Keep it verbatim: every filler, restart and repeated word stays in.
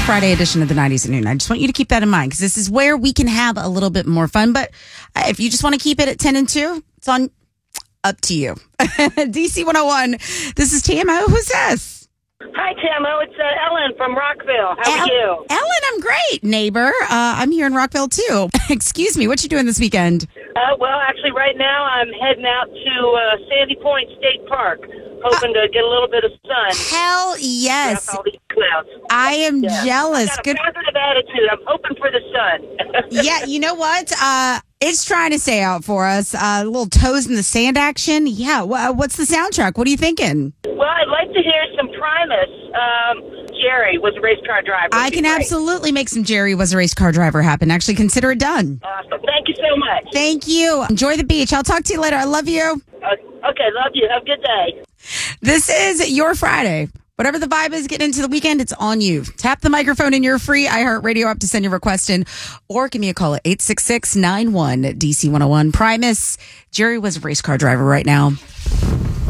Friday edition of the nineties at noon. I just want you to keep that in mind because this is where we can have a little bit more fun. But if you just want to keep it at ten and two, it's on up to you. D C one oh one. This is T M O. Who's this? Hi, Tamo. It's uh, Ellen from Rockville. How El- are you? Ellen, I'm great, neighbor. Uh, I'm here in Rockville, too. Excuse me. What you doing this weekend? Uh, well, actually, right now I'm heading out to uh, Sandy Point State Park, hoping uh, to get a little bit of sun. Hell yes. All these clouds. I am yeah. jealous. I got a Good. positive attitude. I'm hoping for the sun. Yeah, you know what? Uh, it's trying to stay out for us. Uh, a little toes in the sand action. Yeah. Wh- what's the soundtrack? What are you thinking? Well, I'd like to hear some Primus. Um, Jerry was a race car driver. I can absolutely make some Jerry was a race car driver happen. Actually, consider it done. Awesome. Thank you so much. Thank you. Enjoy the beach. I'll talk to you later. I love you. Uh, okay, love you. Have a good day. This is your Friday. Whatever the vibe is, getting into the weekend, it's on you. Tap the microphone in your free iHeartRadio app to send your request in, or give me a call at eight six six, nine one, D C one oh one. Primus. Jerry was a race car driver right now.